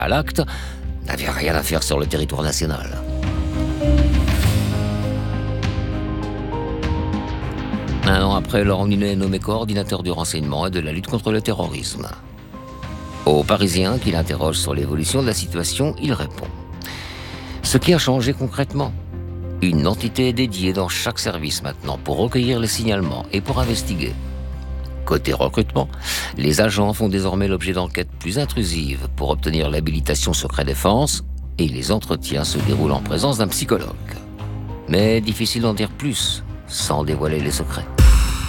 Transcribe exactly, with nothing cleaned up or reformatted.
à l'acte, n'avaient rien à faire sur le territoire national. Un an après, Laurent Nunez est nommé coordinateur du renseignement et de la lutte contre le terrorisme. Aux Parisiens qui l'interrogent sur l'évolution de la situation, il répond. Ce qui a changé concrètement, une entité dédiée dans chaque service maintenant pour recueillir les signalements et pour investiguer. Côté recrutement, les agents font désormais l'objet d'enquêtes plus intrusives pour obtenir l'habilitation secret défense et les entretiens se déroulent en présence d'un psychologue. Mais difficile d'en dire plus sans dévoiler les secrets.